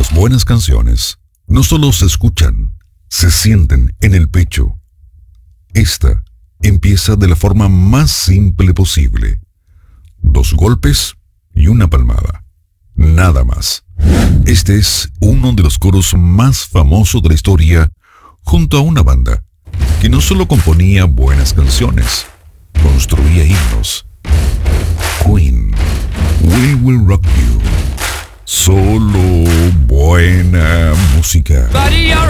Las buenas canciones no solo se escuchan, se sienten en el pecho. Esta empieza de la forma más simple posible. 2 golpes y una palmada. Nada más. Este es uno de los coros más famosos de la historia, junto a una banda que no solo componía buenas canciones, construía himnos. Queen, We Will Rock You. Solo buena música.